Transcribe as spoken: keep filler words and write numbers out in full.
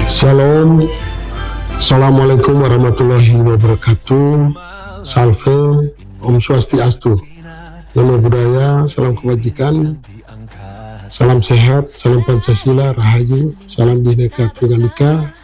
Shalom, Assalamualaikum warahmatullahi wabarakatuh. Salve, Om Swastiastu, Namo Buddhaya, salam kebajikan, salam sehat, salam Pancasila, Rahayu, salam Bhinneka Tunggal Ika,